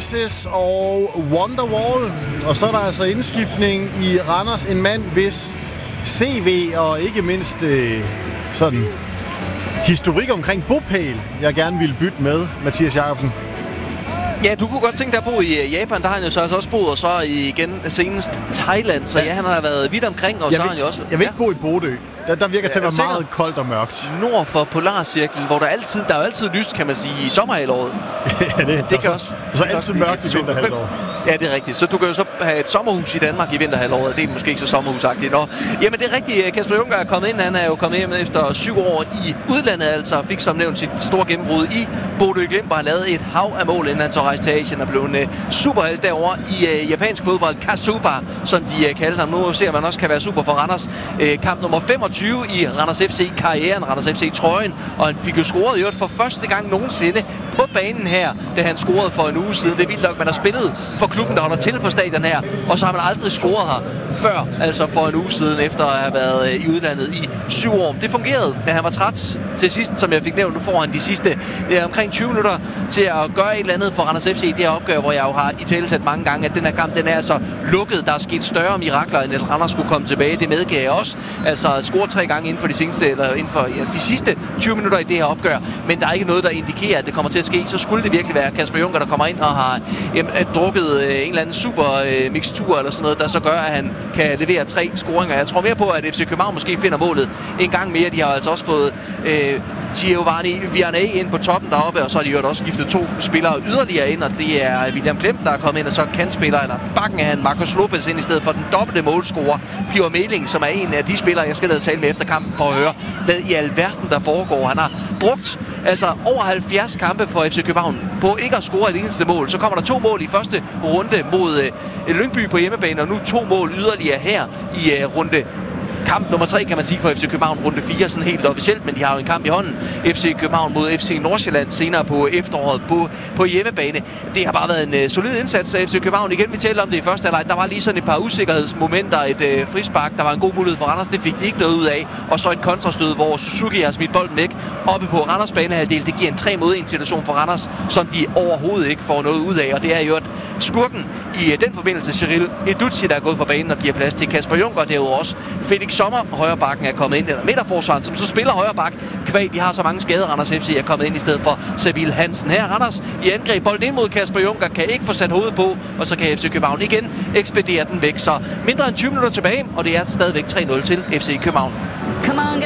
Oasis og Wonderwall. Og så er der altså indskiftning i Randers. En mand, hvis CV og ikke mindst sådan historik omkring bopæl, jeg gerne ville bytte med, Mathias Jacobsen. Ja, du kunne godt tænke dig at bo i Japan. Der har han jo så altså også boet, og så igen senest Thailand. Så ja, han har været vidt omkring, og så har han jo også... Jeg vil ikke bo i Bodø. Der virker til at være meget koldt og mørkt. Nord for Polarcirklen, hvor der er jo altid lyst, kan man sige, i sommerhalvåret. Ja, det kan også. Så altid mørkt i vinterhalvåret. Ja, det er rigtigt. Så du kan jo så have et sommerhus i Danmark i vinterhalvåret. Det er måske ikke så sommerhusagtigt. Nå, jamen det er rigtigt. Kasper Junker er kommet ind. Han er jo kommet hjem efter 7 år i udlandet, altså fik som nævnt sit store gennembrud i Bodø Glimt, hvor han lavede et hav af mål, inden han så rejste til Asien og blev en superhelt derovre i japansk fodbold. Kasuba, som de kaldte ham. Nu ser man også kan være super for Randers. Kamp nummer 25 i Randers FC-karrieren, Randers FC-trøjen, og han fik jo scoret i øvrigt for første gang nogensinde på banen her, da han scorede for en uge siden. Det er vildt nok, man har spillet for klubben, der holder til på stadion her, og så har man aldrig scoret her før, altså for en uge siden, efter at have været i udlandet i 7 år. Det fungerede, men han var træt til sidst, som jeg fik nævnt. Nu får han de sidste omkring 20 minutter til at gøre et eller andet for Randers FC. Det her opgør, hvor jeg jo har italesat mange gange, at den her kamp, den er så lukket. Der er sket større mirakler, end at Randers skulle komme tilbage. Det medgav jeg også. Altså at score 3 gange inden for de sidste 20 minutter i det her opgør. Men der er ikke noget, der indikerer, at det kommer til at ske. Så skulle det virkelig være Kasper Junker, der kommer ind og har drukket en eller anden super mixtur eller sådan noget, der så gør, at han kan levere 3 scoringer. Jeg tror mere på, at FC København måske finder målet en gang mere. De har altså også fået Giovanni Vianney ind på toppen deroppe, og så har de jo også skiftet 2 spillere yderligere ind, og det er William Klem, der er kommet ind, og så kantspiller, eller bakken af han, Marcos Lopez ind i stedet for den dobbelte målscorer, Pior Meling, som er en af de spillere, jeg skal ned og tale med efter kampen for at høre, hvad i alverden der foregår. Han har brugt over 70 kampe for FC København på ikke at score et eneste mål. Så kommer der 2 mål i første runde mod Lyngby på hjemmebane, og nu 2 mål yderligere her i runde kamp nummer 3, kan man sige, for FC København, runde 4, sådan helt officielt, men de har jo en kamp i hånden. FC København mod FC Nordsjælland senere på efteråret på hjemmebane. Det har bare været en solid indsats af FC København. Igen, vi talte om det i første halvleg. Der var lige sådan et par usikkerhedsmomenter, et frispark. Der var en god mulighed for Randers, det fik de ikke noget ud af. Og så et kontrastød, hvor Suzuki har smidt bolden væk oppe på Randers banehalvdel. Det giver en 3-mod-1 situation for Randers, som de overhovedet ikke får noget ud af. Og det er jo et skurken i den forbindelse, Cyril Educci, der er gået fra banen og giver plads til Kasper Junker. Det er jo også Felix Sommer, højrebakken, er kommet ind, eller midterforsvaren, som så spiller højreback. Kvæg, de har så mange skader. Randers FC er kommet ind i stedet for Sabil Hansen. Her Randers i angreb, bolden ind mod Kasper Junker, kan ikke få sat hovedet på, og så kan FC København igen ekspedere den væk. Så mindre end 20 minutter tilbage, og det er stadigvæk 3-0 til FC København. Come on,